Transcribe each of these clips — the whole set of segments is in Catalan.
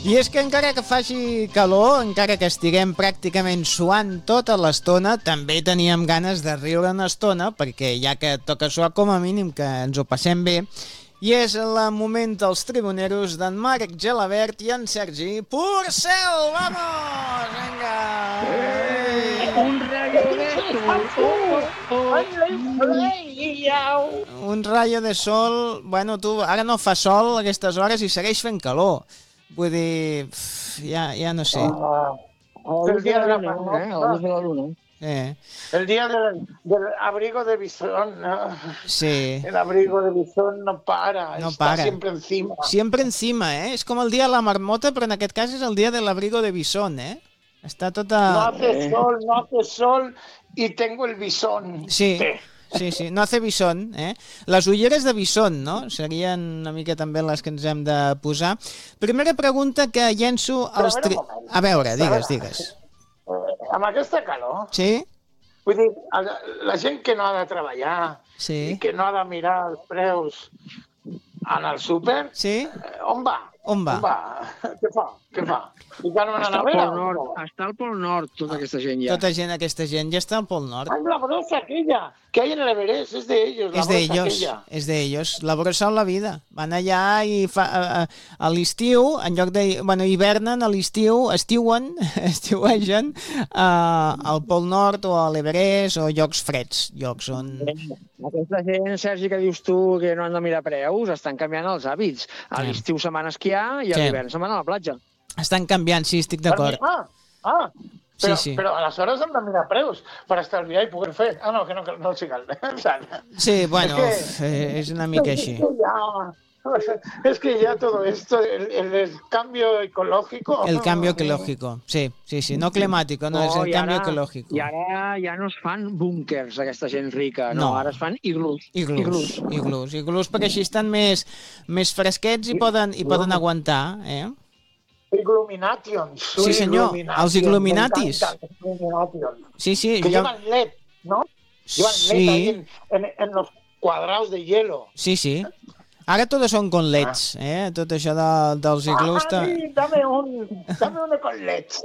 I és que encara que faci calor, encara que estiguem pràcticament suant tota l'estona, també teníem ganes de riure una estona, perquè ja que toca suar, com a mínim que ens ho passem bé. I és el moment dels tribuneros d'en Marc Gelabert i en Sergi Porcel. ¡Vamos! ¡Venga! Un rayo de sol. Un rayo de sol. Bueno, tu, ara no fa sol a aquestes hores i segueix fent calor. Vull dir, ja no sé. El día de la luna, a la luz de la luna. El día del abrigo de bisón, ¿no? Sí. El abrigo de bisón no para, no está para. Siempre encima. Siempre encima, eh? És com el dia de la marmota, però en aquest cas és el dia de l'abrigo de bisón, eh? Està tota... No hace sol y tengo el bisón. Sí. Sí, no hace bisón, eh? Les ulleres de bisón, no? Serien una mica també les que ens hem de posar. Primera pregunta que llenço als... A veure, digues. Amb aquesta calor, sí? Vull dir, la gent que no ha de treballar i que no ha de mirar els preus en el súper, on va? Què fa? Està al Pol Nord, tota aquesta gent ja. Aquesta gent ja està al Pol Nord. Ay, la brossa aquella que hay en el Everest, es de ellos, la brossa aquella. És d'ells, la brossa o la vida. Van allà i a l'estiu, en lloc de... Bueno, hivernen a l'estiu, estiuegen al Pol Nord o a l'Everest o llocs freds, llocs on... Aquesta gent, Sergi, que dius tu que no han de mirar preus, estan canviant els hàbits. A l'estiu se'n van a esquiar i a l'hivern se'n van a la platja. Estan canviant, sí, estic d'acord. Però aleshores hem de mirar preus per estalviar i poder fer. No, que no els cal. Sí, bueno, és una mica així. Es que ya todo esto, el cambio ecológico... El cambio ecológico, sí, no climático, no, és el cambio ecológico. I ara ja no es fan búnkers, aquesta gent rica, no, ara es fan iglús. Iglús, perquè així estan més fresquets i poden aguantar, eh? Illuminations. Sí, senyor, els Illuminatis. Sí. Que llevan LED, ¿no? Llevan LED ahí en los cuadrados de hielo. Sí. Ara todos son con LEDs, eh? Tot això dels iglús... Dame uno con LEDs.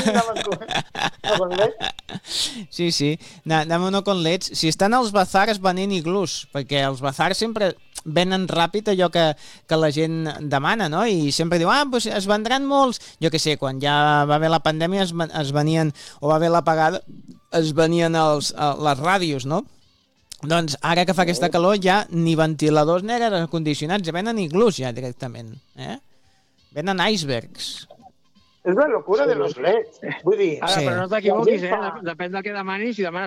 Sí, dame uno con LEDs. Si estan als bazars venent iglús, perquè els bazars sempre venen ràpid allò que la gent demana, no? I sempre diu, pues es vendran molts. Jo què sé, quan ja va haver la pandèmia es venien, o va haver l'apagada, es venien les ràdios, no? Doncs ara que fa aquesta calor ja ni ventiladors ni aire condicionats, ja venen iglús ja directament, eh? Venen icebergs. És la locura de los LEDs. Vull dir... Ara, però no t'equivoquis, eh? Depèn del que demanis. Si demanes